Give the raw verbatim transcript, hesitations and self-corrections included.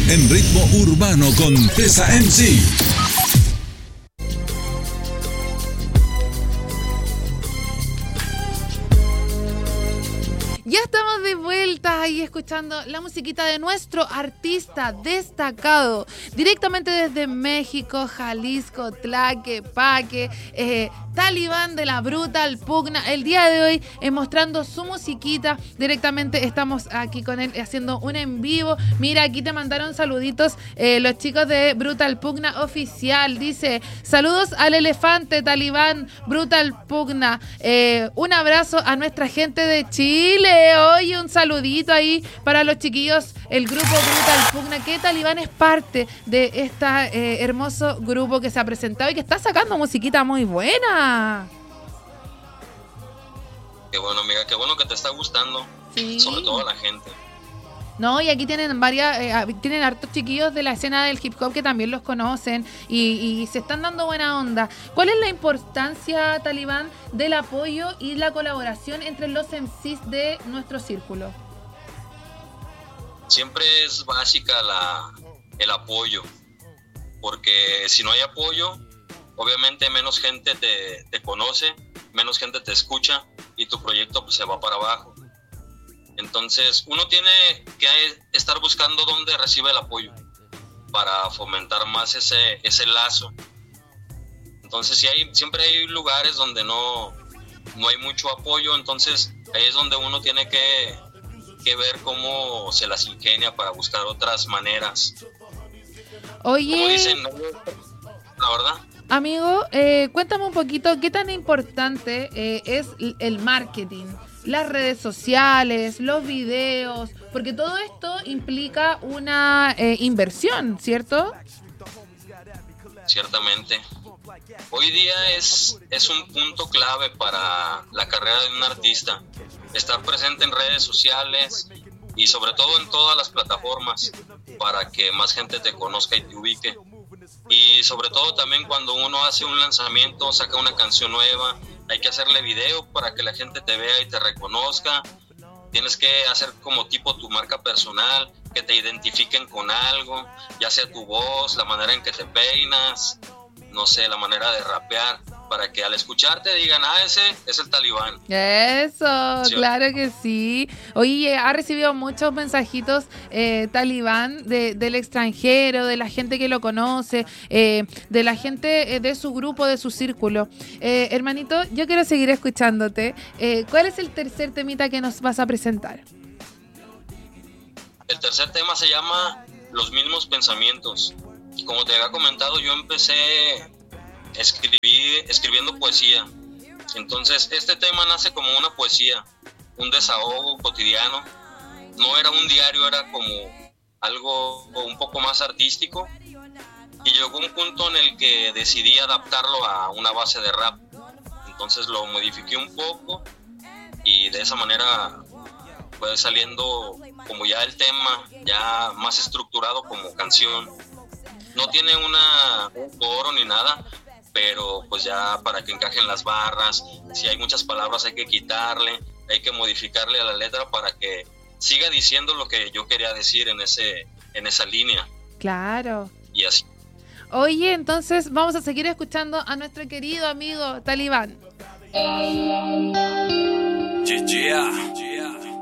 en ritmo urbano con Tessa M C. Ya estamos de vuelta ahí escuchando la musiquita de nuestro artista destacado, directamente desde México, Jalisco, Tlaquepaque, eh, Talibán de la Brutal Pugna. El día de hoy eh, mostrando su musiquita, directamente estamos aquí con él haciendo un en vivo. Mira, aquí te mandaron saluditos eh, los chicos de Brutal Pugna Oficial. Dice, saludos al elefante, Talibán, Brutal Pugna. Eh, un abrazo a nuestra gente de Chile. Oye, un saludito ahí para los chiquillos, el grupo Brutal Pugna, que Talibán es parte de este eh, hermoso grupo que se ha presentado y que está sacando musiquita muy buena. Qué bueno, amiga, qué bueno que te está gustando, sí. Sobre todo a la gente. No, y aquí tienen varias, eh, tienen hartos chiquillos de la escena del hip hop que también los conocen y, y se están dando buena onda. ¿Cuál es la importancia, Talibán, del apoyo y la colaboración entre los M Cs de nuestro círculo? Siempre es básica la, el apoyo, porque si no hay apoyo, obviamente menos gente te, te conoce, menos gente te escucha y tu proyecto pues se va para abajo. Entonces, uno tiene que estar buscando dónde recibe el apoyo para fomentar más ese, ese lazo. Entonces, si hay, siempre hay lugares donde no, no hay mucho apoyo, entonces ahí es donde uno tiene que, que ver cómo se las ingenia para buscar otras maneras. Oye, como dicen, la verdad. Amigo, eh, cuéntame un poquito qué tan importante eh, es el marketing. Las redes sociales, los videos, porque todo esto implica una eh, inversión, ¿cierto? Ciertamente. Hoy día es, es un punto clave para la carrera de un artista. Estar presente en redes sociales y sobre todo en todas las plataformas para que más gente te conozca y te ubique. Y sobre todo también cuando uno hace un lanzamiento, saca una canción nueva, hay que hacerle video para que la gente te vea y te reconozca. Tienes que hacer como tipo tu marca personal, que te identifiquen con algo, ya sea tu voz, la manera en que te peinas, no sé, la manera de rapear, para que al escucharte digan, ah, ese es el Talibán. Eso, ¿sí? Claro que sí. Oye, ha recibido muchos mensajitos eh, Talibán de, del extranjero, de la gente que lo conoce, eh, de la gente eh, de su grupo, de su círculo. Eh, hermanito, yo quiero seguir escuchándote. Eh, ¿Cuál es el tercer temita que nos vas a presentar? El tercer tema se llama Los mismos pensamientos. Como te había comentado, yo empecé escribí, escribiendo poesía. Entonces este tema nace como una poesía, un desahogo cotidiano. No era un diario, era como algo un poco más artístico. Y llegó un punto en el que decidí adaptarlo a una base de rap. Entonces lo modifiqué un poco y de esa manera fue saliendo como ya el tema, ya más estructurado como canción. No tiene una, un coro ni nada, pero pues ya para que encajen las barras, si hay muchas palabras hay que quitarle, hay que modificarle a la letra para que siga diciendo lo que yo quería decir en ese, en esa línea. Claro. Y así. Oye, entonces vamos a seguir escuchando a nuestro querido amigo Talibán. Yeah, yeah.